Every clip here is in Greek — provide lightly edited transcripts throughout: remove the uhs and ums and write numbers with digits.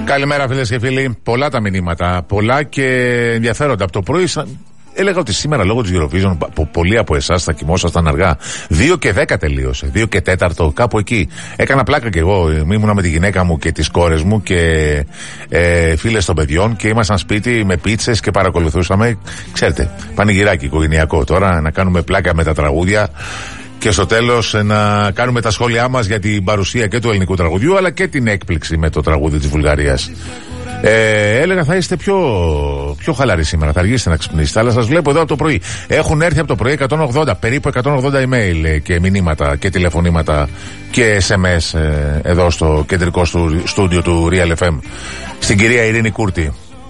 Καλημέρα φίλες και φίλοι. Πολλά τα μηνύματα, πολλά και ενδιαφέροντα. Από το πρωί έλεγα ότι σήμερα λόγω της Eurovision πολλοί από εσάς θα κοιμόσασταν αργά. 2 και 10 τελείωσε, 2 και 4, κάπου εκεί. Έκανα πλάκα κι εγώ. Ήμουνα με τη γυναίκα μου και τις κόρες μου και φίλες των παιδιών και ήμασταν σπίτι με πίτσες και παρακολουθούσαμε. Ξέρετε, πανηγυράκι οικογενειακό τώρα, να κάνουμε πλάκα με τα τραγούδια. Και στο τέλος να κάνουμε τα σχόλιά μας για την παρουσία και του ελληνικού τραγουδιού αλλά και την έκπληξη με το τραγούδι της Βουλγαρίας. Έλεγα θα είστε πιο χαλαροί σήμερα, θα αργήσετε να ξυπνήσετε, αλλά σας βλέπω εδώ από το πρωί. Έχουν έρθει από το πρωί 180, περίπου 180 email και μηνύματα και τηλεφωνήματα και SMS εδώ στο κεντρικό στούντιο του Real FM στην κυρία Ειρήνη Κούρτη.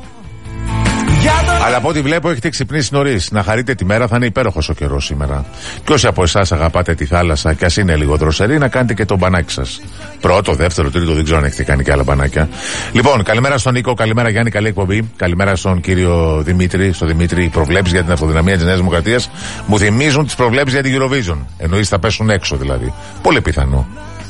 Αλλά από ό,τι βλέπω έχετε ξυπνήσει νωρίς. Να χαρείτε τη μέρα, θα είναι υπέροχος ο καιρός σήμερα. Και όσοι από εσάς αγαπάτε τη θάλασσα και ας είναι λίγο δροσερή, να κάνετε και το μπανάκι σας. Πρώτο, δεύτερο, τρίτο, δεν ξέρω αν έχετε κάνει και άλλα μπανάκια. Λοιπόν, καλημέρα στον Νίκο, καλημέρα Γιάννη, καλή εκπομπή. Καλημέρα στον κύριο Δημήτρη. Στο Δημήτρη, οι προβλέψεις για την αυτοδυναμία της Νέας Δημοκρατίας μου θυμίζουν τις προβλέψεις για την Eurovision. Εννοείς θα πέσουν έξω δηλαδή. Πολύ πιθανό.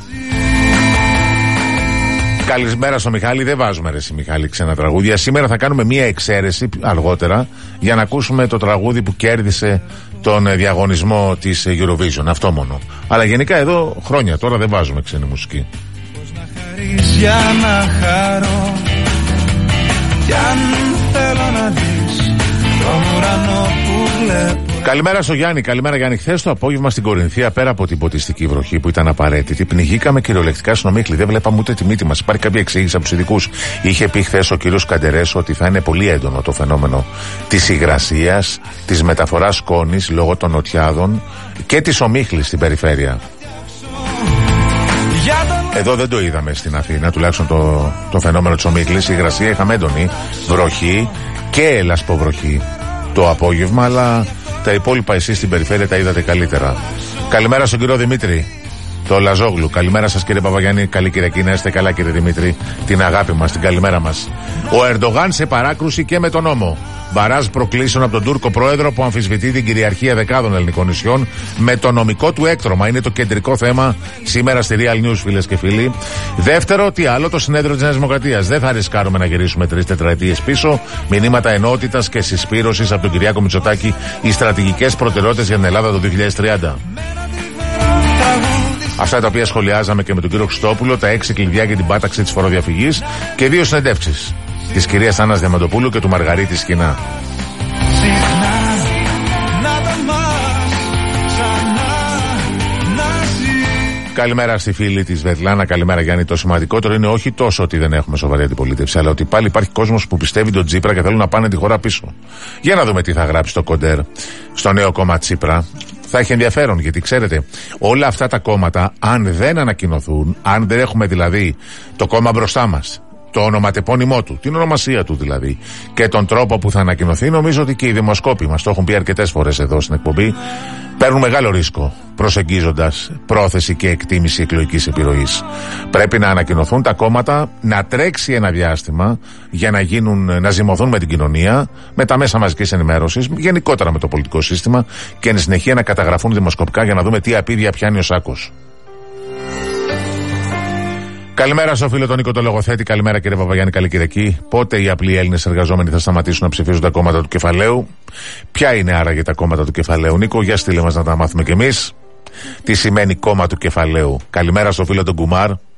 Καλημέρα στο Μιχάλη, δεν βάζουμε ρε Μιχάλη ξένα τραγούδια. Σήμερα θα κάνουμε μία εξαίρεση αργότερα για να ακούσουμε το τραγούδι που κέρδισε τον διαγωνισμό της Eurovision. Αυτό μόνο. Αλλά γενικά εδώ χρόνια τώρα δεν βάζουμε ξένη μουσική. Πώς να χαρείς για να χαρώ κι αν θέλω να δεις τον ουρανό που βλέπω. Καλημέρα στο Γιάννη, καλημέρα Γιάννη. Χθες το απόγευμα στην Κορινθία, πέρα από την ποτιστική βροχή που ήταν απαραίτητη, πνιγήκαμε κυριολεκτικά στον Ομίχλη. Δεν βλέπαμε ούτε τη μύτη μας. Υπάρχει κάποια εξήγηση από τους ειδικούς. Είχε πει χθες ο κύριος Καντερές ότι θα είναι πολύ έντονο το φαινόμενο της υγρασίας, της μεταφοράς σκόνης λόγω των νοτιάδων και της Ομίχλης στην περιφέρεια. Εδώ δεν το είδαμε στην Αθήνα, τουλάχιστον το φαινόμενο της Ομίχλης. Η υγρασία είχαμε έντονη βροχή και λασποβροχή το απόγευμα, αλλά τα υπόλοιπα εσείς στην περιφέρεια τα είδατε καλύτερα. Καλημέρα στον κύριο Δημήτρη, το Λαζόγλου. Καλημέρα σας κύριε Παπαγιάννη, καλή Κυριακή, να είστε καλά κύριε Δημήτρη. Την αγάπη μας, την καλημέρα μας. Ο Ερντογάν σε παράκρουση και με τον νόμο. Μπαράζ προκλήσεων από τον Τούρκο πρόεδρο που αμφισβητεί την κυριαρχία δεκάδων ελληνικών νησιών με το νομικό του έκτρωμα. Είναι το κεντρικό θέμα σήμερα στη Real News, φίλες και φίλοι. Δεύτερο, τι άλλο, το συνέδριο της Νέας Δημοκρατίας. Δεν θα ρισκάρουμε να γυρίσουμε 3 τετραετίες πίσω. Μηνύματα ενότητας και συσπήρωσης από τον Κυριάκο Μητσοτάκη. Οι στρατηγικές προτεραιότητες για την Ελλάδα το 2030. Αυτά τα οποία σχολιάζαμε και με τον κύριο Χριστόπουλο, τα 6 κλειδιά για την πάταξη της φοροδιαφυγής και 2 συνεντεύξεις της κυρίας Άννας Διαμαντοπούλου και του Μαργαρίτη Σκηνά. Καλημέρα στη φίλη της Βετλάνα, καλημέρα Γιάννη. Το σημαντικότερο είναι όχι τόσο ότι δεν έχουμε σοβαρή αντιπολίτευση, αλλά ότι πάλι υπάρχει κόσμος που πιστεύει τον Τσίπρα και θέλουν να πάνε τη χώρα πίσω. Για να δούμε τι θα γράψει το Κοντέρ στο νέο κόμμα Τσίπρα. Θα έχει ενδιαφέρον, γιατί ξέρετε, όλα αυτά τα κόμματα, αν δεν ανακοινωθούν, αν δεν έχουμε δηλαδή το κόμμα μπροστά μας, το ονοματεπώνυμό του, την ονομασία του δηλαδή, και τον τρόπο που θα ανακοινωθεί, νομίζω ότι και οι δημοσκόποι μας το έχουν πει αρκετές φορές εδώ στην εκπομπή, παίρνουν μεγάλο ρίσκο προσεγγίζοντας πρόθεση και εκτίμηση εκλογικής επιρροής. Πρέπει να ανακοινωθούν τα κόμματα, να τρέξει ένα διάστημα για να ζυμωθούν με την κοινωνία, με τα μέσα μαζικής ενημέρωσης, γενικότερα με το πολιτικό σύστημα και εν συνεχεία να καταγραφούν δημοσκοπικά για να δούμε τι απίδια πιάνει ο Σάκος. Καλημέρα στο φίλο τον Νίκο το λογοθέτη. Καλημέρα κύριε Παπαγιάννη, καλή Κυριακή. Πότε οι απλοί Έλληνες εργαζόμενοι θα σταματήσουν να ψηφίζουν τα κόμματα του κεφαλαίου? Ποια είναι άραγε τα κόμματα του κεφαλαίου, Νίκο? Για στείλε μας να τα μάθουμε κι εμείς. Τι σημαίνει κόμμα του κεφαλαίου? Καλημέρα στο φίλο τον Κουμάρ.